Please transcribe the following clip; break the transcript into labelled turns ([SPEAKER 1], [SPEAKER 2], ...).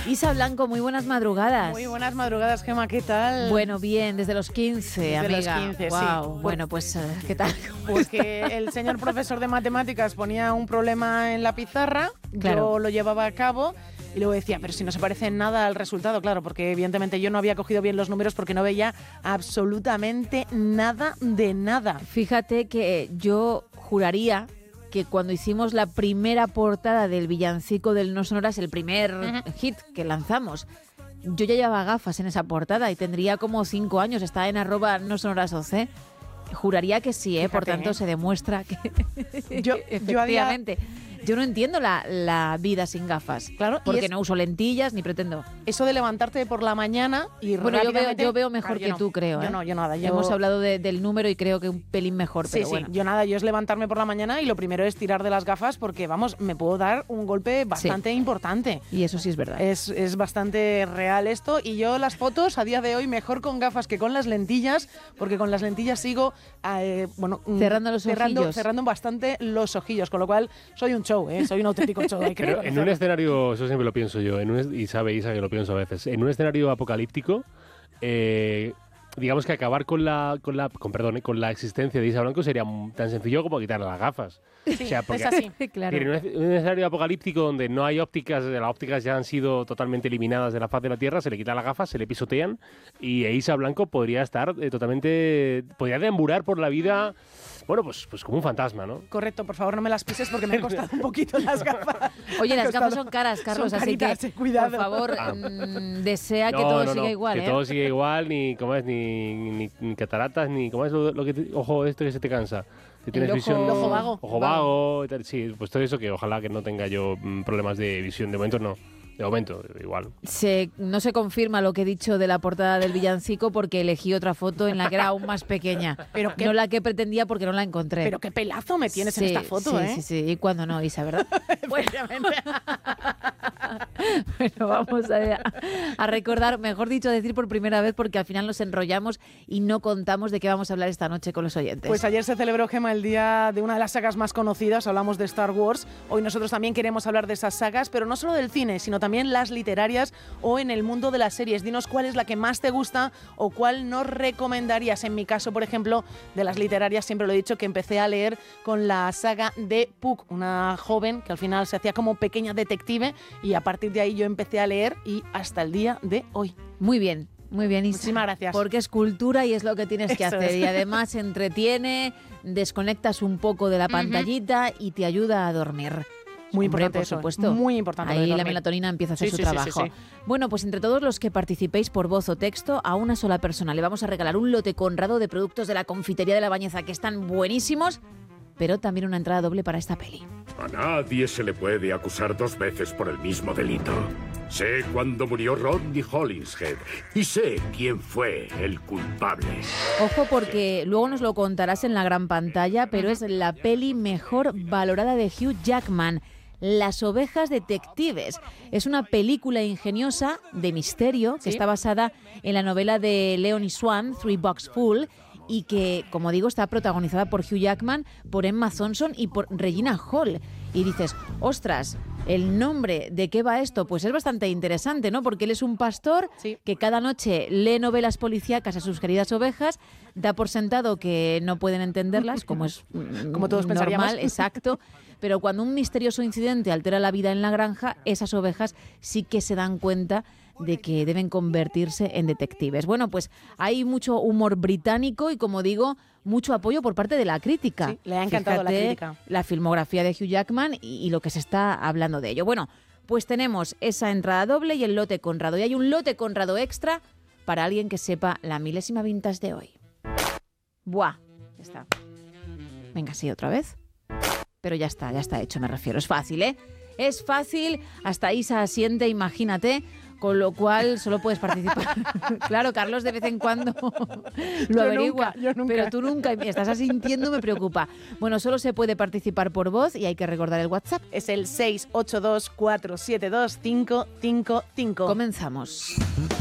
[SPEAKER 1] Isa Blanco, muy buenas madrugadas.
[SPEAKER 2] Muy buenas madrugadas, Gemma, ¿qué tal?
[SPEAKER 1] Bueno, bien, desde los 15,
[SPEAKER 2] desde
[SPEAKER 1] amiga.
[SPEAKER 2] Los 15,
[SPEAKER 1] wow.
[SPEAKER 2] sí.
[SPEAKER 1] Bueno, pues, ¿qué tal?
[SPEAKER 2] Porque el señor profesor de matemáticas ponía un problema en la pizarra,
[SPEAKER 1] Claro.
[SPEAKER 2] yo lo llevaba a cabo y luego decía, pero si no se parece en nada al resultado, claro, porque evidentemente yo no había cogido bien los números porque no veía absolutamente nada de nada.
[SPEAKER 1] Fíjate que yo juraría que cuando hicimos la primera portada del villancico del No Sonoras, el primer hit que lanzamos, yo ya llevaba gafas en esa portada y tendría como 5 años, está en @nosonorasoc. Juraría que sí,
[SPEAKER 2] Fíjate,
[SPEAKER 1] por tanto se demuestra que
[SPEAKER 2] Yo
[SPEAKER 1] efectivamente. Yo no entiendo la vida sin gafas,
[SPEAKER 2] Claro, y
[SPEAKER 1] porque
[SPEAKER 2] es-
[SPEAKER 1] no uso lentillas ni pretendo.
[SPEAKER 2] Eso de levantarte por la mañana y
[SPEAKER 1] Bueno,
[SPEAKER 2] rápidamente...
[SPEAKER 1] yo veo mejor
[SPEAKER 2] Claro, yo
[SPEAKER 1] que
[SPEAKER 2] no.
[SPEAKER 1] tú, creo.
[SPEAKER 2] Yo
[SPEAKER 1] ¿eh?
[SPEAKER 2] no, yo nada.
[SPEAKER 1] Hemos hablado del número y creo que un pelín mejor,
[SPEAKER 2] Sí,
[SPEAKER 1] pero bueno.
[SPEAKER 2] yo nada, yo es levantarme por la mañana y lo primero es tirar de las gafas porque, vamos, me puedo dar un golpe bastante importante.
[SPEAKER 1] Y eso sí es verdad.
[SPEAKER 2] Es bastante real esto y yo las fotos a día de hoy mejor con gafas que con las lentillas, porque con las lentillas sigo
[SPEAKER 1] Cerrando los ojillos.
[SPEAKER 2] cerrando bastante los ojillos, con lo cual soy un show, soy un auténtico show. Hay que
[SPEAKER 3] Pero en un
[SPEAKER 2] reconocerlo.
[SPEAKER 3] escenario, eso siempre lo pienso yo, y sabe Isa que lo pienso a veces, en un escenario apocalíptico, digamos que acabar con la existencia de Isa Blanco sería tan sencillo como quitarle las gafas.
[SPEAKER 2] Sí,
[SPEAKER 3] O sea, porque
[SPEAKER 2] es así.
[SPEAKER 1] Claro.
[SPEAKER 3] en un escenario apocalíptico donde no hay ópticas, las ópticas ya han sido totalmente eliminadas de la faz de la Tierra, se le quitan las gafas, se le pisotean y Isa Blanco podría estar podría deambular por la vida, bueno, pues como un fantasma, ¿no?
[SPEAKER 2] Correcto, por favor no me las pises porque me han costado un poquito las gafas.
[SPEAKER 1] Oye,
[SPEAKER 2] Me
[SPEAKER 1] las
[SPEAKER 2] han
[SPEAKER 1] gafas
[SPEAKER 2] costado.
[SPEAKER 1] son caras, Carlos,
[SPEAKER 2] Son
[SPEAKER 1] así
[SPEAKER 2] caritas,
[SPEAKER 1] que,
[SPEAKER 2] cuidado.
[SPEAKER 1] por favor, desea que todo siga igual,
[SPEAKER 3] que
[SPEAKER 1] ¿eh?
[SPEAKER 3] todo siga igual, ni ni cataratas, ni cómo es lo que ojo que se te cansa. Que tienes
[SPEAKER 1] ojo-
[SPEAKER 3] visión,
[SPEAKER 1] el ojo
[SPEAKER 2] vago.
[SPEAKER 3] Ojo vago y tal. Sí, pues todo eso que ojalá que no tenga yo problemas de visión. De momento no. De momento, igual.
[SPEAKER 1] No se confirma lo que he dicho de la portada del villancico porque elegí otra foto en la que era aún más pequeña.
[SPEAKER 2] Pero qué-
[SPEAKER 1] no la que pretendía porque no la encontré.
[SPEAKER 2] Pero qué pelazo me tienes en
[SPEAKER 1] Sí,
[SPEAKER 2] esta foto,
[SPEAKER 1] sí, sí. Y cuando no, Isa, ¿verdad?
[SPEAKER 2] Efectivamente.
[SPEAKER 1] Bueno, vamos a recordar, mejor dicho, decir por primera vez, porque al final nos enrollamos y no contamos de qué vamos a hablar esta noche con los oyentes.
[SPEAKER 2] Pues ayer se celebró, Gemma, el día de una de las sagas más conocidas, hablamos de Star Wars. Hoy nosotros también queremos hablar de esas sagas, pero no solo del cine, sino también las literarias o en el mundo de las series. Dinos cuál es la que más te gusta o cuál nos recomendarías. En mi caso, por ejemplo, de las literarias, siempre lo he dicho, que empecé a leer con la saga de Puck, una joven que al final se hacía como pequeña detective y a partir de ahí yo empecé a leer y hasta el día de hoy.
[SPEAKER 1] Muy bien, Isa.
[SPEAKER 2] Muchísimas gracias.
[SPEAKER 1] Porque es cultura y es lo que tienes que
[SPEAKER 2] Eso
[SPEAKER 1] hacer.
[SPEAKER 2] es.
[SPEAKER 1] Y además entretiene, desconectas un poco de la pantallita y te ayuda a dormir.
[SPEAKER 2] Muy
[SPEAKER 1] Hombre,
[SPEAKER 2] importante
[SPEAKER 1] por
[SPEAKER 2] eso,
[SPEAKER 1] supuesto.
[SPEAKER 2] muy importante lo de
[SPEAKER 1] Ahí la
[SPEAKER 2] dormir.
[SPEAKER 1] melatonina empieza a hacer
[SPEAKER 2] Sí,
[SPEAKER 1] su
[SPEAKER 2] sí, sí,
[SPEAKER 1] trabajo.
[SPEAKER 2] sí, sí.
[SPEAKER 1] Bueno, pues entre todos los que participéis por voz o texto, a una sola persona le vamos a regalar un lote conrado de productos de la confitería de La Bañeza que están buenísimos, pero también una entrada doble para esta peli.
[SPEAKER 4] A nadie se le puede acusar 2 veces por el mismo delito. Sé cuándo murió Rodney Hollingshead y sé quién fue el culpable.
[SPEAKER 1] Ojo porque luego nos lo contarás en la gran pantalla, pero es la peli mejor valorada de Hugh Jackman. Las ovejas detectives. Es una película ingeniosa de misterio que está basada en la novela de Leonie Swan, Three Bucks Full, y que, como digo, está protagonizada por Hugh Jackman, por Emma Thompson y por Regina Hall. Y dices, ostras, ¿el nombre de qué va esto? Pues es bastante interesante, ¿no? Porque él es un pastor que cada noche lee novelas policíacas a sus queridas ovejas, da por sentado que no pueden entenderlas, como es
[SPEAKER 2] Como todos pensaríamos.
[SPEAKER 1] normal, exacto. Pero cuando un misterioso incidente altera la vida en la granja, esas ovejas sí que se dan cuenta de que deben convertirse en detectives. Bueno, pues hay mucho humor británico y, como digo, mucho apoyo por parte de la crítica.
[SPEAKER 2] Sí, le ha encantado la
[SPEAKER 1] Fíjate
[SPEAKER 2] crítica.
[SPEAKER 1] la filmografía de Hugh Jackman y lo que se está hablando de ello. Bueno, pues tenemos esa entrada doble y el lote Conrado. Y hay un lote Conrado extra para alguien que sepa la milésima vintage de hoy. ¡Buah! Ya está. Venga, sí, otra vez. Pero ya está hecho, me refiero. Es fácil, ¿eh? Es fácil, hasta Isa asiente, imagínate, con lo cual solo puedes participar. Claro, Carlos de vez en cuando lo averigua,
[SPEAKER 2] yo nunca.
[SPEAKER 1] pero tú nunca, y estás asintiendo, me preocupa. Bueno, solo se puede participar por voz y hay que recordar el WhatsApp.
[SPEAKER 2] Es el 682 472 555.
[SPEAKER 1] Comenzamos.